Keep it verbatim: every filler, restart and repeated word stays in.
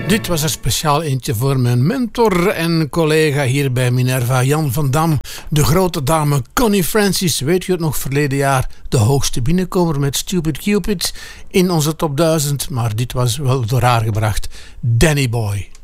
Dit was een speciaal eentje voor mijn mentor en collega hier bij Minerva, Jan van Dam. De grote dame Connie Francis, weet je het nog, verleden jaar de hoogste binnenkomer met Stupid Cupid in onze top duizend. Maar dit was wel door haar gebracht, Danny Boy.